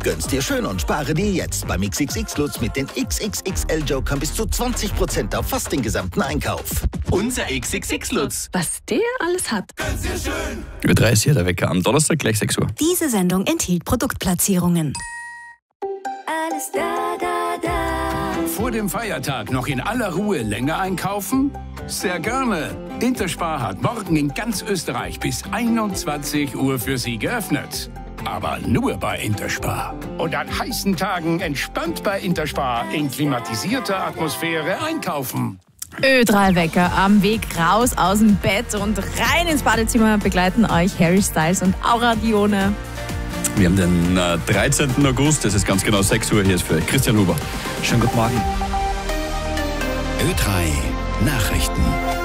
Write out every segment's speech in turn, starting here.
Gönn's dir schön und spare dir jetzt beim XXX-Lutz mit den XXXL-Jokern bis zu 20% auf fast den gesamten Einkauf. Unser XXX-Lutz. Was der alles hat. Gönn's dir schön. Über 3 ist hier der Wecker am Donnerstag gleich 6 Uhr. Diese Sendung enthielt Produktplatzierungen. Alles da, da, da. Vor dem Feiertag noch in aller Ruhe länger einkaufen? Sehr gerne. Interspar hat morgen in ganz Österreich bis 21 Uhr für Sie geöffnet. Aber nur bei Interspar. Und an heißen Tagen entspannt bei Interspar in klimatisierter Atmosphäre einkaufen. Ö3-Wecker am Weg raus aus dem Bett und rein ins Badezimmer begleiten euch Harry Styles und Aura Dione. Wir haben den 13. August, es ist ganz genau 6 Uhr, hier ist für Christian Huber. Schönen guten Morgen. Ö3 Nachrichten.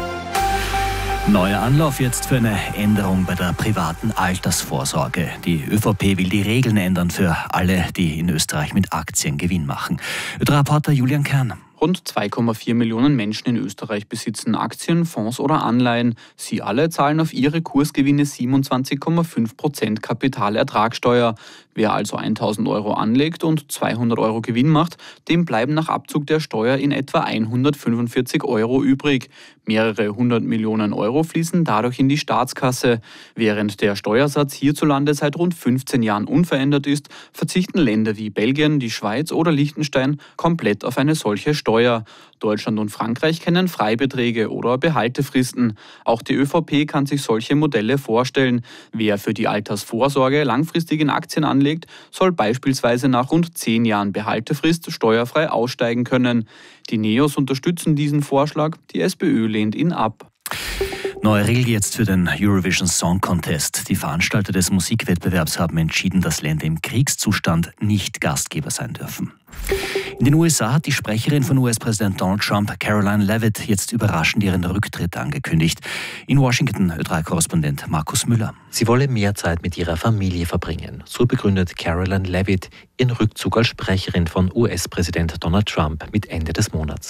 Neuer Anlauf jetzt für eine Änderung bei der privaten Altersvorsorge. Die ÖVP will die Regeln ändern für alle, die in Österreich mit Aktien Gewinn machen. Ö3-Reporter Julian Kern. Rund 2,4 Millionen Menschen in Österreich besitzen Aktien, Fonds oder Anleihen. Sie alle zahlen auf ihre Kursgewinne 27,5% Kapitalertragssteuer. Wer also 1.000 Euro anlegt und 200 Euro Gewinn macht, dem bleiben nach Abzug der Steuer in etwa 145 Euro übrig. Mehrere 100 Millionen Euro fließen dadurch in die Staatskasse. Während der Steuersatz hierzulande seit rund 15 Jahren unverändert ist, verzichten Länder wie Belgien, die Schweiz oder Liechtenstein komplett auf eine solche Steuer. Deutschland und Frankreich kennen Freibeträge oder Behaltefristen. Auch die ÖVP kann sich solche Modelle vorstellen. Wer für die Altersvorsorge langfristig in Aktien anlegt, soll beispielsweise nach rund 10 Jahren Behaltefrist steuerfrei aussteigen können. Die Neos unterstützen diesen Vorschlag, die SPÖ lehnt ihn ab. Neue Regel jetzt für den Eurovision Song Contest. Die Veranstalter des Musikwettbewerbs haben entschieden, dass Länder im Kriegszustand nicht Gastgeber sein dürfen. In den USA hat die Sprecherin von US-Präsident Donald Trump, Caroline Leavitt, jetzt überraschend ihren Rücktritt angekündigt. In Washington Ö3-Korrespondent Markus Müller. Sie wolle mehr Zeit mit ihrer Familie verbringen. So begründet Caroline Leavitt ihren Rückzug als Sprecherin von US-Präsident Donald Trump mit Ende des Monats.